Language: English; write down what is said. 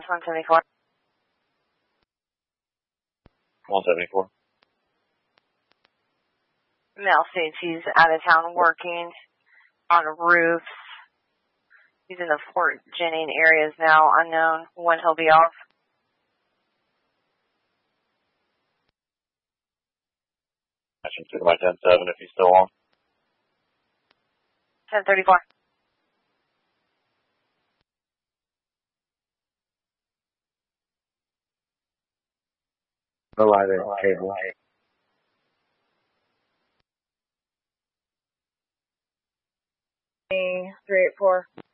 174. 174. Male states he's out of town working on roofs. He's in the Fort Jennings areas now, unknown when he'll be off. Action to my 10-7 if he's still on. 1034. The light cable. 384.